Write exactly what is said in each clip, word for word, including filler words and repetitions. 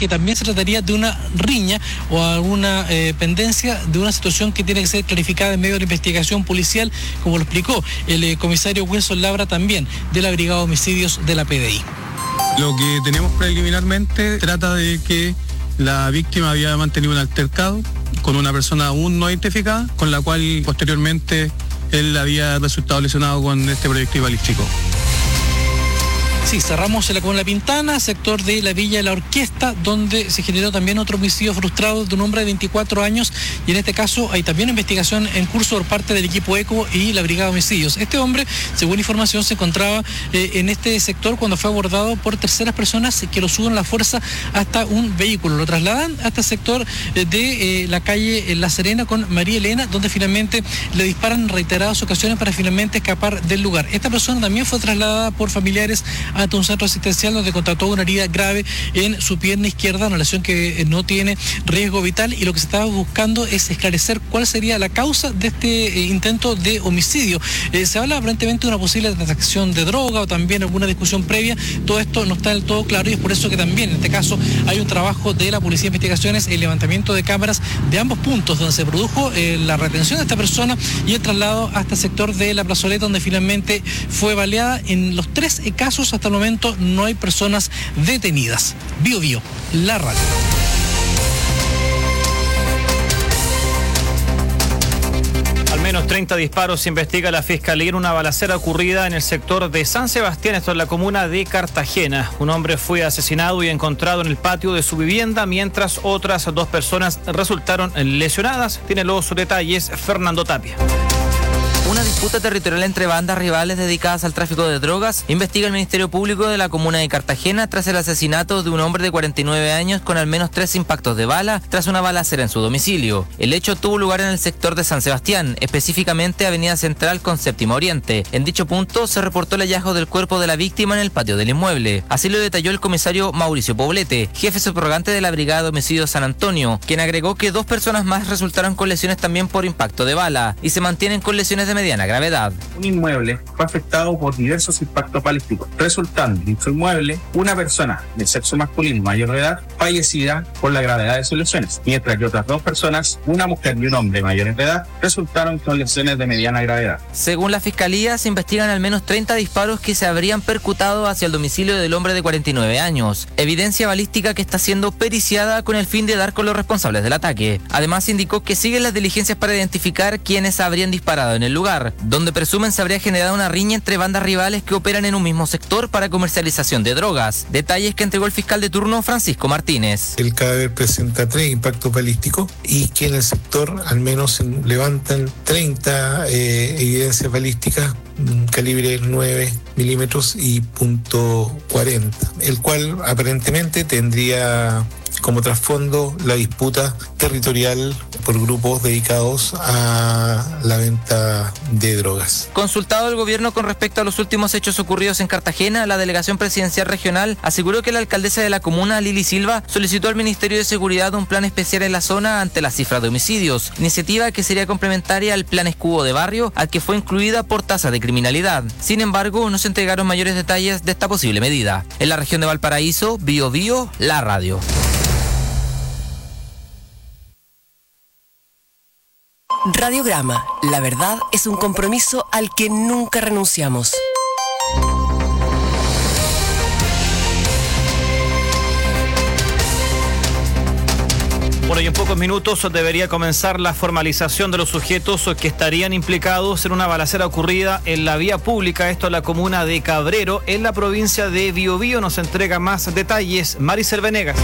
que también se trataría de una riña o alguna eh, pendencia de una situación que tiene que ser clarificada en medio de la investigación policial, como lo explicó el eh, comisario Wilson Labra, también de la Brigada de Homicidios de la P D I. Lo que tenemos preliminarmente trata de que la víctima había mantenido un altercado con una persona aún no identificada, con la cual posteriormente él había resultado lesionado con este proyectil balístico. Sí, cerramos en la comuna de Pintana, sector de la Villa de la Orquesta, donde se generó también otro homicidio frustrado de un hombre de veinticuatro años, y en este caso hay también investigación en curso por parte del equipo ECO y la Brigada de Homicidios. Este hombre, según información, se encontraba eh, en este sector cuando fue abordado por terceras personas que lo suben a la fuerza hasta un vehículo. Lo trasladan hasta el sector eh, de eh, la calle La Serena con María Elena, donde finalmente le disparan en reiteradas ocasiones para finalmente escapar del lugar. Esta persona también fue trasladada por familiares ante un centro asistencial donde contrató una herida grave en su pierna izquierda, una lesión que no tiene riesgo vital, y lo que se estaba buscando es esclarecer cuál sería la causa de este eh, intento de homicidio. Eh, se habla aparentemente de una posible transacción de droga o también alguna discusión previa. Todo esto no está del todo claro y es por eso que también en este caso hay un trabajo de la Policía de Investigaciones, el levantamiento de cámaras de ambos puntos donde se produjo eh, la retención de esta persona y el traslado hasta el sector de la plazoleta donde finalmente fue baleada. En los tres casos hasta el momento no hay personas detenidas. Bio Bio, la radio. Al menos treinta disparos investiga la Fiscalía en una balacera ocurrida en el sector de San Sebastián, esto en la comuna de Cartagena. Un hombre fue asesinado y encontrado en el patio de su vivienda, mientras otras dos personas resultaron lesionadas. Tiene los detalles Fernando Tapia. Una disputa territorial entre bandas rivales dedicadas al tráfico de drogas investiga el Ministerio Público de la comuna de Cartagena tras el asesinato de un hombre de cuarenta y nueve años con al menos tres impactos de bala tras una balacera en su domicilio. El hecho tuvo lugar en el sector de San Sebastián, específicamente Avenida Central con Séptimo Oriente. En dicho punto se reportó el hallazgo del cuerpo de la víctima en el patio del inmueble. Así lo detalló el comisario Mauricio Poblete, jefe subrogante de la Brigada de Homicidios San Antonio, quien agregó que dos personas más resultaron con lesiones también por impacto de bala y se mantienen con lesiones de mediana gravedad. Un inmueble fue afectado por diversos impactos balísticos, resultando en su inmueble una persona de sexo masculino mayor de edad fallecida por la gravedad de sus lesiones, mientras que otras dos personas, una mujer y un hombre mayores de edad, resultaron con lesiones de mediana gravedad. Según la Fiscalía, se investigan al menos treinta disparos que se habrían percutado hacia el domicilio del hombre de cuarenta y nueve años, evidencia balística que está siendo periciada con el fin de dar con los responsables del ataque. Además, indicó que siguen las diligencias para identificar quiénes habrían disparado en el lugar, donde presumen se habría generado una riña entre bandas rivales que operan en un mismo sector para comercialización de drogas. Detalles que entregó el fiscal de turno Francisco Martínez. El cadáver presenta tres impactos balísticos y que en el sector al menos se levantan treinta eh, evidencias balísticas calibre nueve milímetros y punto cuarenta, el cual aparentemente tendría como trasfondo la disputa territorial por grupos dedicados a la venta de drogas. Consultado el gobierno con respecto a los últimos hechos ocurridos en Cartagena, la delegación presidencial regional aseguró que la alcaldesa de la comuna, Lili Silva, solicitó al Ministerio de Seguridad un plan especial en la zona ante las cifras de homicidios, iniciativa que sería complementaria al plan escudo de barrio, al que fue incluida por tasa de criminalidad. Sin embargo, no se entregaron mayores detalles de esta posible medida. En la región de Valparaíso, Bio Bio, la radio. Radiograma, la verdad es un compromiso al que nunca renunciamos. Bueno, y en pocos minutos debería comenzar la formalización de los sujetos que estarían implicados en una balacera ocurrida en la vía pública, esto en la comuna de Cabrero, en la provincia de Biobío. Nos entrega más detalles Maricel Venegas.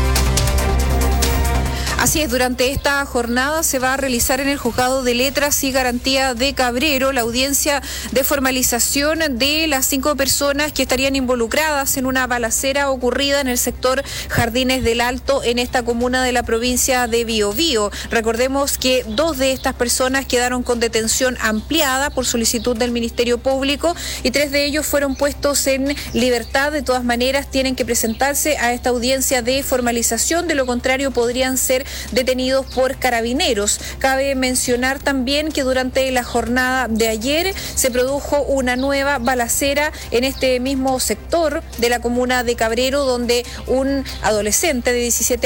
Así es, durante esta jornada se va a realizar en el Juzgado de Letras y Garantía de Cabrero la audiencia de formalización de las cinco personas que estarían involucradas en una balacera ocurrida en el sector Jardines del Alto, en esta comuna de la provincia de Biobío. Recordemos que dos de estas personas quedaron con detención ampliada por solicitud del Ministerio Público y tres de ellos fueron puestos en libertad. De todas maneras, tienen que presentarse a esta audiencia de formalización, de lo contrario podrían ser detenidos por carabineros. Cabe mencionar también que durante la jornada de ayer se produjo una nueva balacera en este mismo sector de la comuna de Cabrero, donde un adolescente de diecisiete